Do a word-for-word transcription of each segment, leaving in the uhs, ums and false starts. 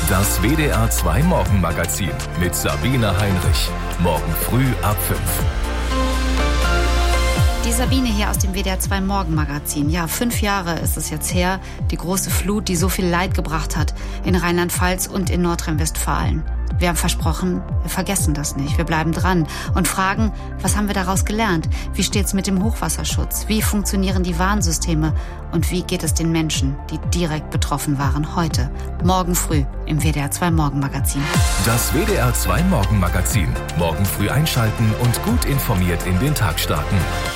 Das W D R zwei Morgenmagazin mit Sabine Heinrich. Morgen früh ab fünf. Die Sabine hier aus dem W D R zwei Morgenmagazin. Ja, fünf Jahre ist es jetzt her, die große Flut, die so viel Leid gebracht hat in Rheinland-Pfalz und in Nordrhein-Westfalen. Wir haben versprochen, wir vergessen das nicht. Wir bleiben dran und fragen, was haben wir daraus gelernt? Wie steht's mit dem Hochwasserschutz? Wie funktionieren die Warnsysteme? Und wie geht es den Menschen, die direkt betroffen waren, heute, morgen früh im W D R zwei Morgenmagazin? Das W D R zwei Morgenmagazin. Morgen früh einschalten und gut informiert in den Tag starten.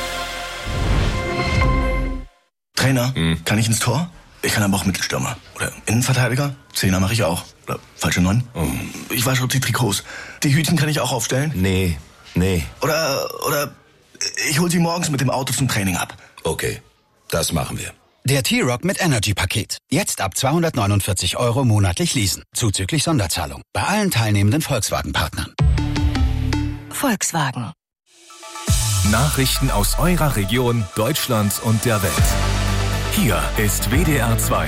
Trainer, hm. kann ich ins Tor? Ich kann aber auch Mittelstürmer. Oder Innenverteidiger? Zehner mache ich auch. Oder falsche Neun? Oh. Ich wasche die Trikots. Die Hütchen kann ich auch aufstellen? Nee, nee. Oder, oder ich hol sie morgens mit dem Auto zum Training ab. Okay, das machen wir. Der T-Rock mit Energy-Paket. Jetzt ab zweihundertneunundvierzig Euro monatlich leasen. Zuzüglich Sonderzahlung. Bei allen teilnehmenden Volkswagen-Partnern. Volkswagen. Nachrichten aus eurer Region, Deutschland und der Welt. Hier ist W D R zwei.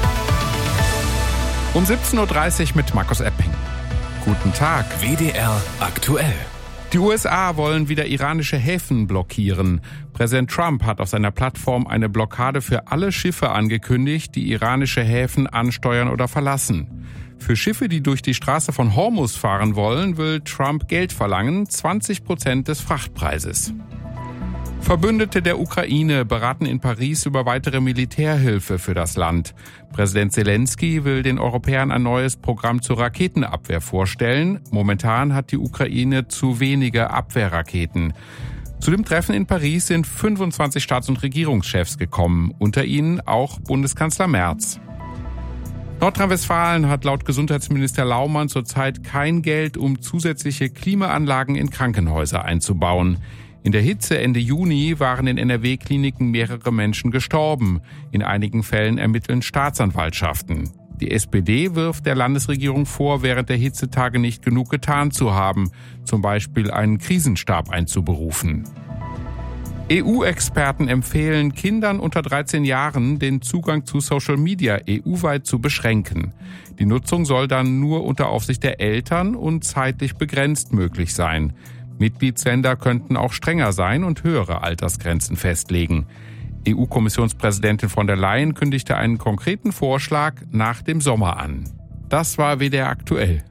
Um siebzehn Uhr dreißig mit Markus Epping. Guten Tag. W D R aktuell. Die U S A wollen wieder iranische Häfen blockieren. Präsident Trump hat auf seiner Plattform eine Blockade für alle Schiffe angekündigt, die iranische Häfen ansteuern oder verlassen. Für Schiffe, die durch die Straße von Hormuz fahren wollen, will Trump Geld verlangen, zwanzig Prozent des Frachtpreises. Verbündete der Ukraine beraten in Paris über weitere Militärhilfe für das Land. Präsident Zelensky will den Europäern ein neues Programm zur Raketenabwehr vorstellen. Momentan hat die Ukraine zu wenige Abwehrraketen. Zu dem Treffen in Paris sind fünfundzwanzig Staats- und Regierungschefs gekommen, unter ihnen auch Bundeskanzler Merz. Nordrhein-Westfalen hat laut Gesundheitsminister Laumann zurzeit kein Geld, um zusätzliche Klimaanlagen in Krankenhäuser einzubauen. In der Hitze Ende Juni waren in N R W-Kliniken mehrere Menschen gestorben. In einigen Fällen ermitteln Staatsanwaltschaften. Die S P D wirft der Landesregierung vor, während der Hitzetage nicht genug getan zu haben, zum Beispiel einen Krisenstab einzuberufen. E U-Experten empfehlen Kindern unter dreizehn Jahren, den Zugang zu Social Media E U-weit zu beschränken. Die Nutzung soll dann nur unter Aufsicht der Eltern und zeitlich begrenzt möglich sein. Mitgliedsländer könnten auch strenger sein und höhere Altersgrenzen festlegen. E U-Kommissionspräsidentin von der Leyen kündigte einen konkreten Vorschlag nach dem Sommer an. Das war W D R aktuell.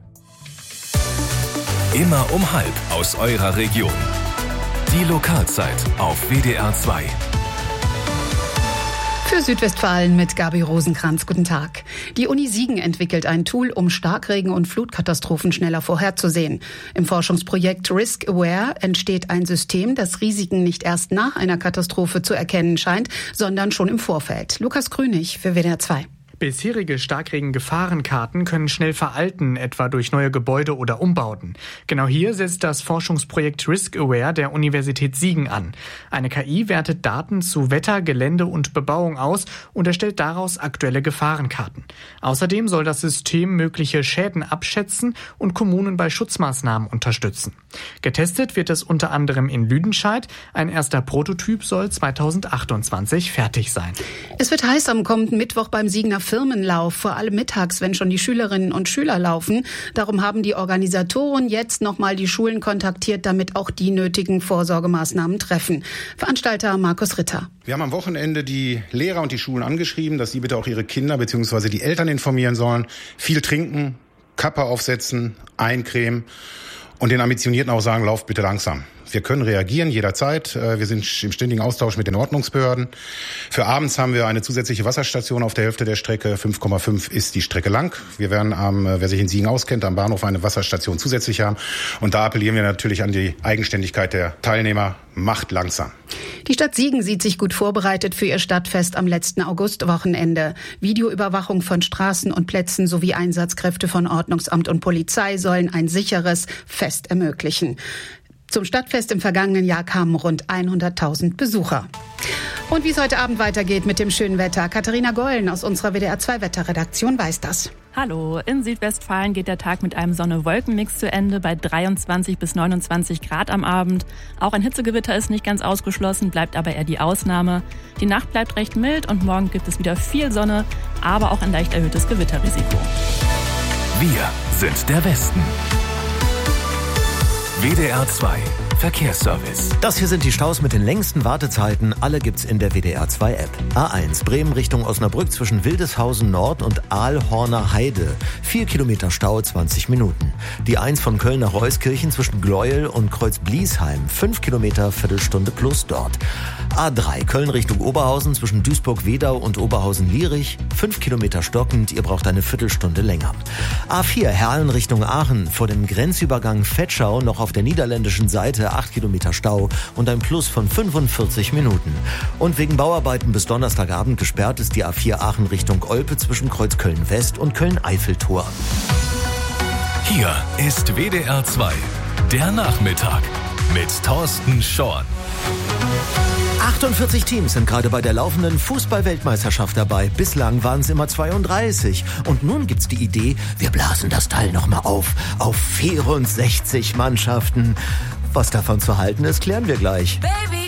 Immer um halb aus eurer Region. Die Lokalzeit auf W D R zwei. Für Südwestfalen mit Gabi Rosenkranz. Guten Tag. Die Uni Siegen entwickelt ein Tool, um Starkregen- und Flutkatastrophen schneller vorherzusehen. Im Forschungsprojekt Risk Aware entsteht ein System, das Risiken nicht erst nach einer Katastrophe zu erkennen scheint, sondern schon im Vorfeld. Lukas Grünig für W D R zwei. Bisherige Starkregen-Gefahrenkarten können schnell veralten, etwa durch neue Gebäude oder Umbauten. Genau hier setzt das Forschungsprojekt Risk Aware der Universität Siegen an. Eine K I wertet Daten zu Wetter, Gelände und Bebauung aus und erstellt daraus aktuelle Gefahrenkarten. Außerdem soll das System mögliche Schäden abschätzen und Kommunen bei Schutzmaßnahmen unterstützen. Getestet wird es unter anderem in Lüdenscheid. Ein erster Prototyp soll zweitausendachtundzwanzig fertig sein. Es wird heiß am kommenden Mittwoch beim Siegener Firmenlauf, vor allem mittags, wenn schon die Schülerinnen und Schüler laufen. Darum haben die Organisatoren jetzt nochmal die Schulen kontaktiert, damit auch die nötigen Vorsorgemaßnahmen treffen. Veranstalter Markus Ritter. Wir haben am Wochenende die Lehrer und die Schulen angeschrieben, dass sie bitte auch ihre Kinder bzw. die Eltern informieren sollen. Viel trinken, Kappe aufsetzen, eincremen und den Ambitionierten auch sagen, lauft bitte langsam. Wir können reagieren jederzeit. Wir sind im ständigen Austausch mit den Ordnungsbehörden. Für abends haben wir eine zusätzliche Wasserstation auf der Hälfte der Strecke. fünf Komma fünf ist die Strecke lang. Wir werden, am, wer sich in Siegen auskennt, am Bahnhof eine Wasserstation zusätzlich haben. Und da appellieren wir natürlich an die Eigenständigkeit der Teilnehmer. Macht langsam. Die Stadt Siegen sieht sich gut vorbereitet für ihr Stadtfest am letzten Augustwochenende. Videoüberwachung von Straßen und Plätzen sowie Einsatzkräfte von Ordnungsamt und Polizei sollen ein sicheres Fest ermöglichen. Zum Stadtfest im vergangenen Jahr kamen rund hunderttausend Besucher. Und wie es heute Abend weitergeht mit dem schönen Wetter. Katharina Gollen aus unserer W D R zwei Wetterredaktion weiß das. Hallo, in Südwestfalen geht der Tag mit einem Sonne-Wolken-Mix zu Ende bei dreiundzwanzig bis neunundzwanzig Grad am Abend. Auch ein Hitzegewitter ist nicht ganz ausgeschlossen, bleibt aber eher die Ausnahme. Die Nacht bleibt recht mild und morgen gibt es wieder viel Sonne, aber auch ein leicht erhöhtes Gewitterrisiko. Wir sind der Westen. W D R zwei Verkehrsservice. Das hier sind die Staus mit den längsten Wartezeiten. Alle gibt's in der W D R zwei App. A eins Bremen Richtung Osnabrück zwischen Wildeshausen Nord und Aalhorner Heide. Vier Kilometer Stau, zwanzig Minuten. Die eins von Köln nach Reuskirchen zwischen Gleuel und Kreuz-Bliesheim. Fünf Kilometer, Viertelstunde plus dort. A drei Köln Richtung Oberhausen zwischen Duisburg-Wedau und Oberhausen-Lierich. Fünf Kilometer stockend, ihr braucht eine Viertelstunde länger. A vier Herlen Richtung Aachen vor dem Grenzübergang Vetschau noch auf der niederländischen Seite acht Kilometer Stau und ein Plus von fünfundvierzig Minuten. Und wegen Bauarbeiten bis Donnerstagabend gesperrt ist die A vier Aachen Richtung Olpe zwischen Kreuzköln West und Köln-Eiffeltor. Hier ist W D R zwei, der Nachmittag mit Thorsten Schorn. achtundvierzig Teams sind gerade bei der laufenden Fußball-Weltmeisterschaft dabei. Bislang waren es immer zweiunddreißig. Und nun gibt's die Idee, wir blasen das Teil nochmal auf. Auf vierundsechzig Mannschaften. Was davon zu halten ist, klären wir gleich. Baby.